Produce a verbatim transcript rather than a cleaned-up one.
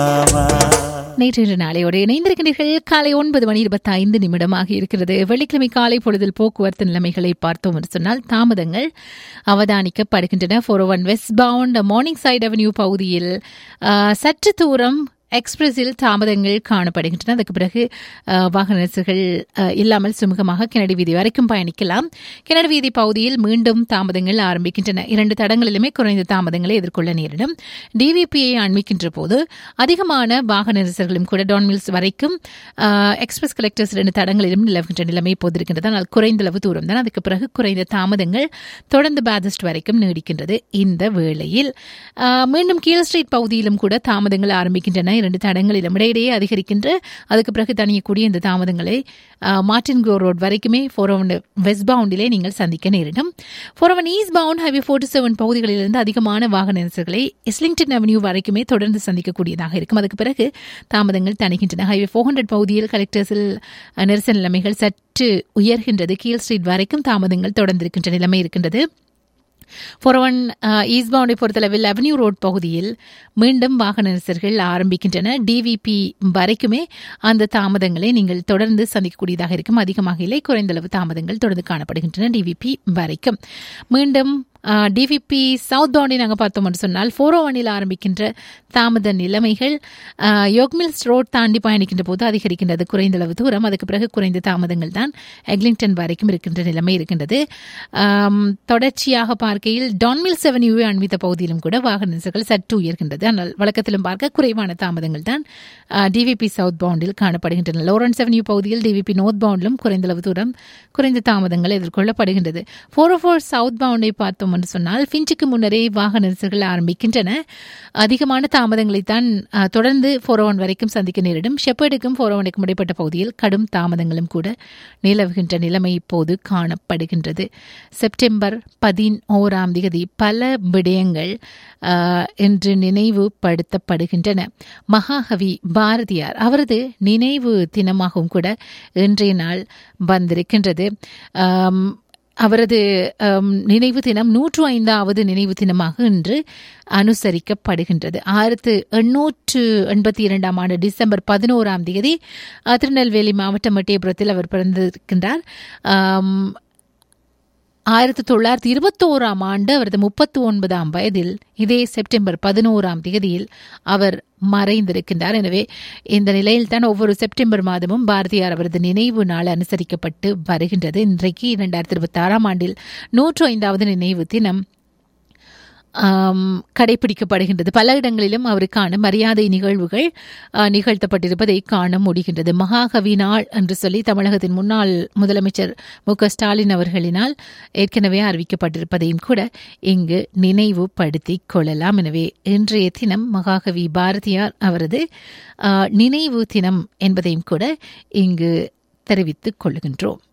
நேற்று நாளையோடு இணைந்திருக்கின்றீர்கள். காலை ஒன்பது மணி இருபத்தி ஐந்து நிமிடமாக இருக்கிறது. வெள்ளிக்கிழமை காலை பொழுதில் போக்குவரத்து நிலைமைகளை பார்த்தோம் என்று சொன்னால் தாமதங்கள் அவதானிக்கப்படுகின்றன. Four one west bound morning side avenue பகுதியில் சற்று தூரம் எக்ஸ்பிரஸில் தாமதங்கள் காணப்படுகின்றன. அதுக்கு பிறகு வாகன நெரிசல்கள் இல்லாமல் சுமூகமாக கெனடி வீதி வரைக்கும் பயணிக்கலாம். கெனடி வீதி பகுதியில் மீண்டும் தாமதங்கள் ஆரம்பிக்கின்றன. இரண்டு தடங்களிலுமே குறைந்த தாமதங்களை எதிர்கொள்ள நேரிடும். டிவிபியை அண்மிக்கின்ற போது அதிகமான வாகன நெரிசல்களும் கூட டான் மில்ஸ் வரைக்கும் எக்ஸ்பிரஸ் கலெக்டர்ஸ் இரண்டு தடங்களிலும் நிலவுகின்ற நிலைமை இப்போது இருக்கின்றது. ஆனால் குறைந்த அளவு தூரம் தான். அதுக்கு பிறகு குறைந்த தாமதங்கள் தொடர்ந்து பாதஸ்ட் வரைக்கும் நீடிக்கின்றது. இந்த வேளையில் மீண்டும் கீழ் ஸ்ட்ரீட் பகுதியிலும் கூட தாமதங்கள் ஆரம்பிக்கின்றன. இரண்டு தடங்களிலும் இடையிடையே அதிகரிக்கின்ற அதுக்கு பிறகு தணியக்கூடிய இந்த தாமதங்களை மார்டின் க்ரோ ரோட் வரைக்குமே ஃபோர் ஒன் வெஸ்ட் பவுண்டிலே நீங்கள் சந்திக்க நேரிடும். Four one east bound highway forty seven பகுதிகளிலிருந்து அதிகமான வாகன நெரிசல்களை இஸ்லிங்டன் அவென்யூ வரைக்குமே தொடர்ந்து சந்திக்கக்கூடியதாக இருக்கும். அதுக்கு பிறகு தாமதங்கள் தணிக்கின்றன. ஹைவே ஃபோர் ஹண்ட்ரட் பகுதியில் கலெக்டர்ஸில் நெரிசல் நிலைமைகள் சற்று உயர்கின்றது. கீழ் ஸ்ட்ரீட் வரைக்கும் தாமதங்கள் தொடர்ந்திருக்கின்ற நிலைமை இருக்கின்றது. ஃபோர் ஒன் ஈஸ்ட் பவுண்டை பொறுத்தளவில் அவென்யூ ரோட் பகுதியில் மீண்டும் வாகன நெரிசல்கள் ஆரம்பிக்கின்றன. டிவிபி வரைக்குமே அந்த தாமதங்களை நீங்கள் தொடர்ந்து சந்திக்கக்கூடியதாக இருக்கும். அதிகமாக இல்லை, குறைந்தளவு தாமதங்கள் தொடர்ந்து காணப்படுகின்றன டிவிபி வரைக்கும். மீண்டும் டிவிபி சவுத் பவுண்டை நாங்கள் பார்த்தோம் என்று சொன்னால் ஃபோர் ஓ ஒன்னில் ஆரம்பிக்கின்ற தாமத நிலைமைகள் யோக்மில்ஸ் ரோட் தாண்டி பயணிக்கின்ற போது அதிகரிக்கின்றது குறைந்தளவு தூரம். அதுக்கு பிறகு குறைந்த தாமதங்கள் தான் எக்லிங்டன் வரைக்கும் இருக்கின்ற நிலைமை இருக்கின்றது. தொடர்ச்சியாக பார்க்கையில் டான்மில்ஸ் அவென்யூவை அண்மித்த பகுதியிலும் கூட வாகன நெரிசல்கள் சற்று உயர்கின்றது. ஆனால் வழக்கத்திலும் பார்க்க குறைவான தாமதங்கள் தான் டிவிபி சவுத் பவுண்டில் காணப்படுகின்றன. லாரன்ஸ் அவென்யூ பகுதியில் டிவிபி நோர்த் பவுண்டிலும் குறைந்தளவு தூரம் குறைந்த தாமதங்கள் எதிர்கொள்ளப்படுகின்றது. ஃபோர் ஓ ஃபோர் சவுத் பவுண்டை பார்த்தோம் என்று சொன்னால் ஃபின்ச்சுக்கு முன்னரே வாகன நெரிசல்கள் ஆரம்பிக்கின்றன. அதிகமான தாமதங்களைத்தான் தொடர்ந்து ஃபோர் ஒன் வரைக்கும் சந்திக்க நேரிடும். ஷெப்பர்டுக்கும் ஃபோர் ஒனுக்கும் இடைப்பட்ட பகுதியில் கடும் தாமதங்களும் கூட நிலவுகின்ற நிலைமை இப்போது காணப்படுகின்றது. செப்டம்பர் பதினோராம் தேதி பல விடயங்கள் இன்று நினைவுபடுத்தப்படுகின்றன. மகாகவி பாரதியார் அவரது நினைவு தினமாகவும் கூட இன்றைய நாள் வந்திருக்கின்றது. அவரது நினைவு தினம் நூற்று ஐந்தாவது நினைவு தினமாக இன்று அனுசரிக்கப்படுகின்றது. ஆயிரத்து எண்ணூற்று எண்பத்தி இரண்டாம் ஆண்டு டிசம்பர் பதினோராம் தேதி திருநெல்வேலி மாவட்டம் எட்டயபுரத்தில் அவர் பிறந்திருக்கின்றார். ஆயிரத்தி தொள்ளாயிரத்தி இருபத்தோராம் ஆண்டு அவரது முப்பத்தி ஒன்பதாம் வயதில் இதே செப்டம்பர் பதினோராம் தேதியில் அவர் மறைந்திருக்கின்றார். எனவே இந்த நிலையில் தான் ஒவ்வொரு செப்டம்பர் மாதமும் பாரதியார் அவரது நினைவு நாள் அனுசரிக்கப்பட்டு வருகின்றது. இன்றைக்கு இரண்டாயிரத்தி இருபத்தி ஆறாம் ஆண்டில் நூற்று ஐந்தாவது நினைவு தினம் கடைபிடிக்கப்படுகின்றது. பல இடங்களிலும் அவருக்கான மரியாதை நிகழ்வுகள் நிகழ்த்தப்பட்டிருப்பதை காண முடிகின்றது. மகாகவி நாள் என்று சொல்லி தமிழகத்தின் முன்னாள் முதலமைச்சர் மு க ஸ்டாலின் அவர்களினால் ஏற்கனவே அறிவிக்கப்பட்டிருப்பதையும் கூட இங்கு நினைவுபடுத்திக் கொள்ளலாம். எனவே இன்றைய தினம் மகாகவி பாரதியார் அவரது நினைவு தினம் என்பதையும் கூட இங்கு தெரிவித்துக் கொள்கின்றோம்.